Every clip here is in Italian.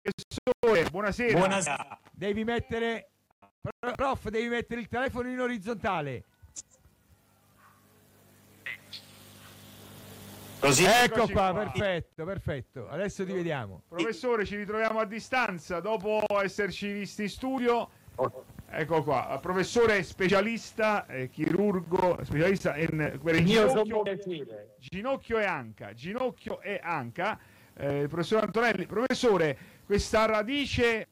Professore, buonasera. Buonasera. Devi mettere, prof, devi mettere il telefono in orizzontale. Così? Ecco qua, perfetto. Adesso ti vediamo. Professore, ci ritroviamo a distanza dopo esserci visti in studio. Ecco qua, professore specialista, chirurgo, specialista per il ginocchio e anca. Il professor Antonelli. Professore, questa radice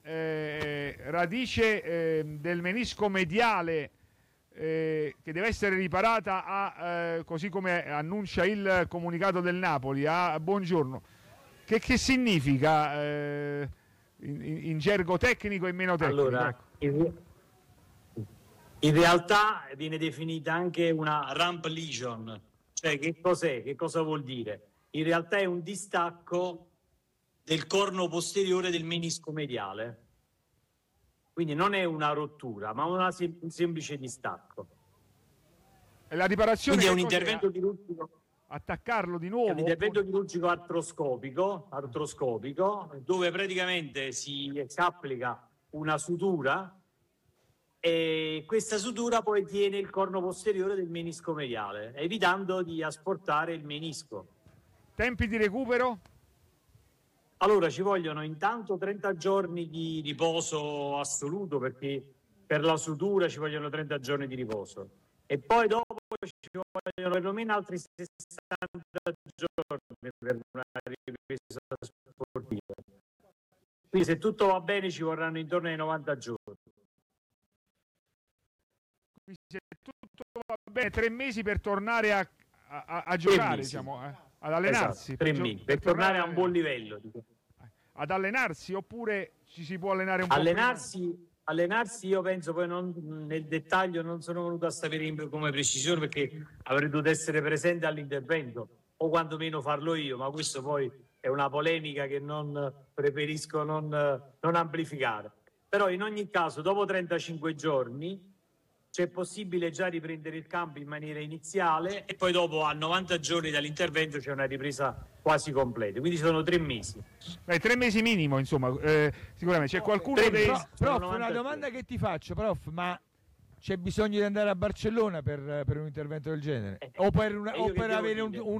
del menisco mediale che deve essere riparata così come annuncia il comunicato del Napoli buongiorno, che significa in gergo tecnico e meno tecnico? Allora, in realtà viene definita anche una ramp lesion, cioè che cos'è? Che cosa vuol dire? In realtà è un distacco del corno posteriore del menisco mediale, quindi non è una rottura ma un semplice distacco. E la riparazione quindi è un intervento chirurgico, attaccarlo di nuovo? È un intervento chirurgico artroscopico dove praticamente si applica una sutura e questa sutura poi tiene il corno posteriore del menisco mediale, evitando di asportare il menisco. Tempi di recupero? Allora ci vogliono intanto 30 giorni di riposo assoluto, perché per la sutura ci vogliono 30 giorni di riposo e poi dopo ci vogliono perlomeno altri 60 giorni per una ripresa sportiva. Quindi se tutto va bene ci vorranno intorno ai 90 giorni. Se tutto va bene, 3 mesi per tornare a giocare, diciamo, ad allenarsi. Esatto, 3 mesi, per tornare a un buon livello. Ad allenarsi, oppure ci si può allenare un po' Allenarsi io penso, poi nel dettaglio non sono venuto a sapere come precisione, perché avrei dovuto essere presente all'intervento o quantomeno farlo io, ma questo poi è una polemica che preferisco non amplificare. Però in ogni caso dopo 35 giorni c'è possibile già riprendere il campo in maniera iniziale e poi dopo a 90 giorni dall'intervento c'è una ripresa quasi completa, quindi sono 3 mesi. 3 mesi minimo, insomma, sicuramente. C'è qualcuno prof, una domanda che ti faccio, prof, ma c'è bisogno di andare a Barcellona per un intervento del genere? O per avere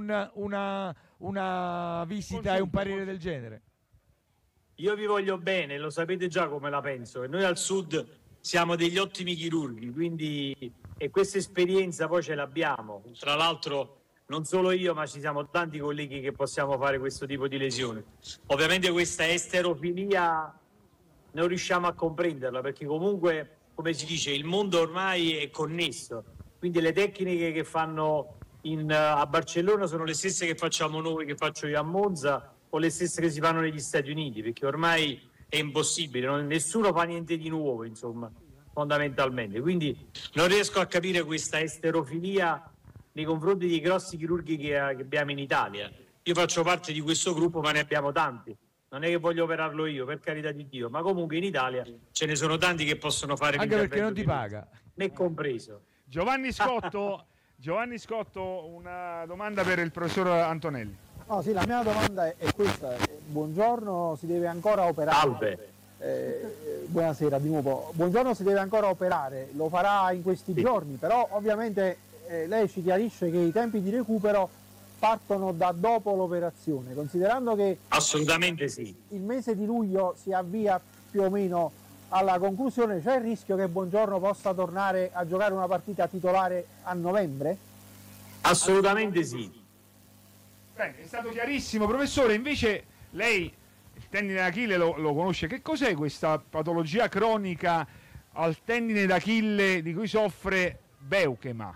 una visita e un parere del genere? Io vi voglio bene, lo sapete già come la penso, e noi al sud siamo degli ottimi chirurghi, quindi e questa esperienza poi ce l'abbiamo. Tra l'altro non solo io, ma ci siamo tanti colleghi che possiamo fare questo tipo di lesione. Ovviamente questa esterofilia non riusciamo a comprenderla, perché comunque, come si dice, il mondo ormai è connesso, quindi le tecniche che fanno a Barcellona sono le stesse che facciamo noi, che faccio io a Monza, o le stesse che si fanno negli Stati Uniti, perché ormai è impossibile, nessuno fa niente di nuovo, insomma, fondamentalmente. Quindi non riesco a capire questa esterofilia nei confronti dei grossi chirurghi che abbiamo in Italia. Io faccio parte di questo gruppo, ma ne abbiamo tanti. Non è che voglio operarlo io, per carità di Dio, ma comunque in Italia ce ne sono tanti che possono fare anche perché non ti paga. Me compreso. Giovanni Scotto, una domanda per il professor Antonelli. No, sì, la mia domanda è questa. Buongiorno, si deve ancora operare? Salve. Buonasera di nuovo. Buongiorno, si deve ancora operare, lo farà in questi giorni, però ovviamente lei ci chiarisce che i tempi di recupero partono da dopo l'operazione, considerando che assolutamente sì, il mese di luglio si avvia più o meno alla conclusione. C'è il rischio che Buongiorno possa tornare a giocare una partita titolare a novembre? Assolutamente sì. Bene, è stato chiarissimo, professore. Invece lei il tendine d'Achille lo conosce. Che cos'è questa patologia cronica al tendine d'Achille di cui soffre Beukema?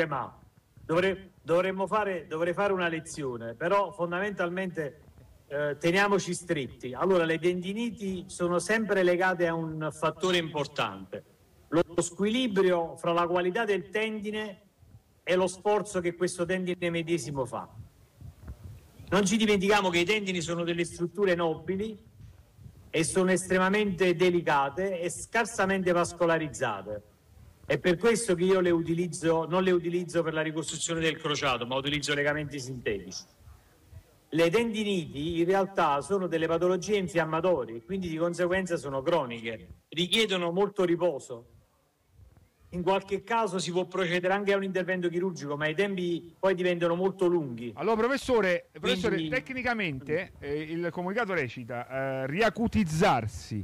Dovrei fare una lezione, però fondamentalmente teniamoci stretti. Allora, le tendiniti sono sempre legate a un fattore importante: lo squilibrio fra la qualità del tendine e lo sforzo che questo tendine medesimo fa. Non ci dimentichiamo che i tendini sono delle strutture nobili e sono estremamente delicate e scarsamente vascolarizzate. È per questo che io non le utilizzo per la ricostruzione del crociato, ma utilizzo legamenti sintetici. le tendiniti in realtà sono delle patologie infiammatorie, quindi di conseguenza sono croniche, richiedono molto riposo. In qualche caso si può procedere anche a un intervento chirurgico, ma i tempi poi diventano molto lunghi. Allora, professore, Quindi... tecnicamente il comunicato recita riacutizzarsi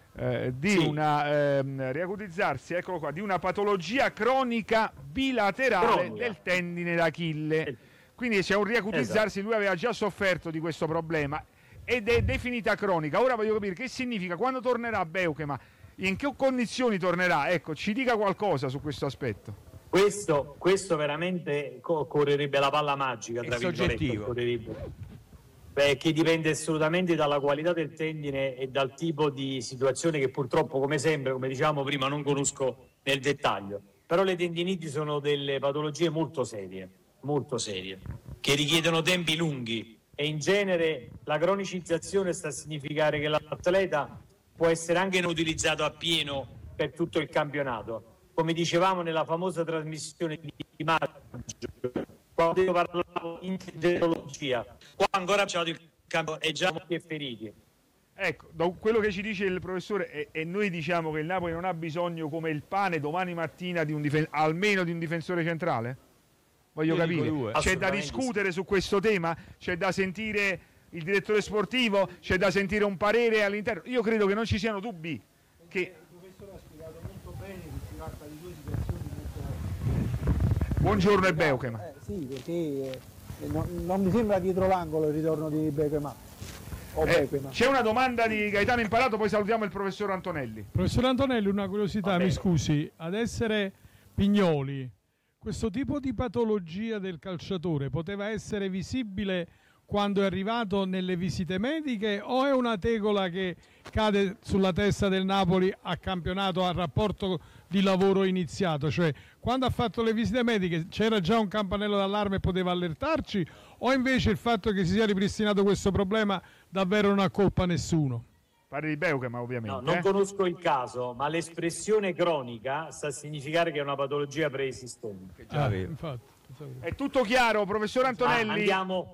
riacutizzarsi, eccolo qua, di una patologia cronica bilaterale del tendine d'Achille. Quindi c'è un riacutizzarsi, lui aveva già sofferto di questo problema ed è definita cronica. Ora voglio capire che significa, quando tornerà Beukema, in che condizioni tornerà? Ecco, ci dica qualcosa su questo aspetto. Questo veramente correrebbe la palla magica, tra virgolette, che dipende assolutamente dalla qualità del tendine e dal tipo di situazione che purtroppo, come sempre, come diciamo prima, non conosco nel dettaglio. Però le tendiniti sono delle patologie molto serie, che richiedono tempi lunghi, e in genere la cronicizzazione sta a significare che l'atleta può essere anche non utilizzato a pieno per tutto il campionato. Come dicevamo nella famosa trasmissione di maggio, quando io parlavo in geologia, qua ancora c'è il campo e già molti feriti. Ecco, da quello che ci dice il professore, e noi diciamo che il Napoli non ha bisogno come il pane domani mattina di almeno di un difensore centrale? Voglio capire, c'è da discutere su questo tema? C'è da sentire il direttore sportivo? C'è da sentire un parere all'interno? Io credo che non ci siano dubbi che... Il professore ha spiegato molto bene che si tratta di due situazioni molto... Buongiorno e Beukema. Sì, perché non mi sembra dietro l'angolo il ritorno di Beukema. C'è una domanda di Gaetano Imparato, poi salutiamo il professor Antonelli. Professor Antonelli, una curiosità, mi scusi, ad essere Pignoli, questo tipo di patologia del calciatore poteva essere visibile quando è arrivato nelle visite mediche, o è una tegola che cade sulla testa del Napoli a campionato, a rapporto di lavoro iniziato? Cioè, quando ha fatto le visite mediche c'era già un campanello d'allarme e poteva allertarci, o invece il fatto che si sia ripristinato questo problema davvero non ha colpa nessuno? Parli di Beukema, ovviamente. No, non conosco il caso, ma l'espressione cronica sta a significare che è una patologia preesistente. Infatti. È tutto chiaro, professor Antonelli?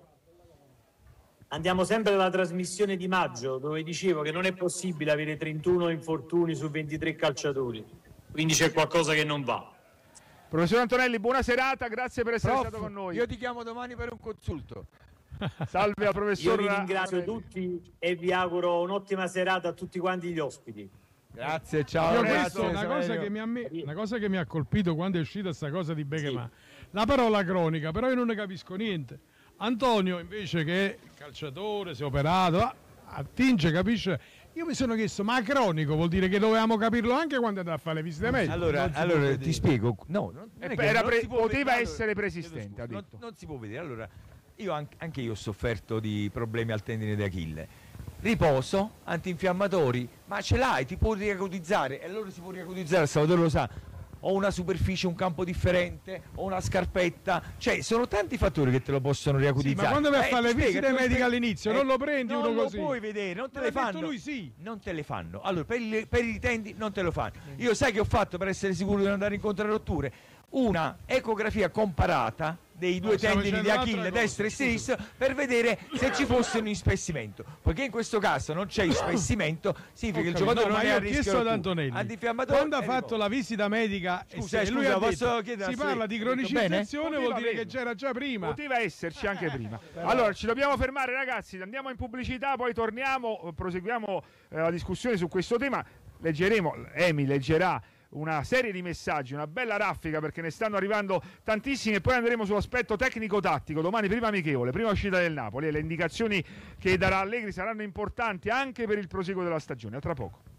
Andiamo sempre alla trasmissione di maggio, dove dicevo che non è possibile avere 31 infortuni su 23 calciatori, quindi c'è qualcosa che non va. Professor Antonelli, buona serata, grazie per essere stato con noi. Io ti chiamo domani per un consulto. Salve al professor. Io vi ringrazio tutti e vi auguro un'ottima serata a tutti quanti gli ospiti. Grazie, ciao. Io Grazie, una cosa che mi ha colpito quando è uscita questa cosa di Beukema, la parola cronica, però io non ne capisco niente. Antonio invece, che è calciatore, si è operato, attinge, capisce. Io mi sono chiesto, ma cronico vuol dire che dovevamo capirlo anche quando andava a fare le visite mediche? Allora ti spiego. No, poteva essere preesistente, ha detto. Non si può vedere. Allora, anche io ho sofferto di problemi al tendine d'Achille. Riposo, antinfiammatori, ma ce l'hai, ti puoi riacutizzare, e allora si può riacutizzare, Salvatore lo sa. O una superficie, un campo differente, o una scarpetta, cioè sono tanti fattori che te lo possono riacutizzare. Sì, ma quando vai a fare le visite mediche all'inizio non lo prendi uno così? Non lo puoi vedere, non te le fanno. Lui sì. Non te le fanno. Allora, per i tendi non te lo fanno. Io sai che ho fatto per essere sicuro di non andare incontro a rotture? Una ecografia comparata dei due tendini di Achille, destro e sinistro, per vedere se ci fosse un ispessimento. Poiché in questo caso non c'è ispessimento, significa che il giocatore non è a rischio ad Antonelli. Quando ha fatto la visita medica, lui ha detto, si parla di cronicizzazione, vuol dire che c'era già prima. Poteva esserci anche prima. Allora, ci dobbiamo fermare, ragazzi, andiamo in pubblicità, poi torniamo, proseguiamo la discussione su questo tema. Emi leggerà una serie di messaggi, una bella raffica, perché ne stanno arrivando tantissimi, e poi andremo sull'aspetto tecnico-tattico. Domani prima amichevole, prima uscita del Napoli, e le indicazioni che darà Allegri saranno importanti anche per il proseguo della stagione. A tra poco.